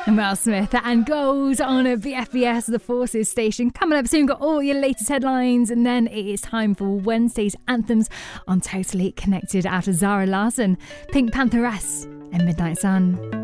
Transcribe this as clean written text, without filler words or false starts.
Mel Smith and Gold on a BFBS, the Forces station. Coming up soon, got all your latest headlines, and then it is time for Wednesday's anthems on Totally Connected after Zara Larsson, Pink Pantheress and Midnight Sun.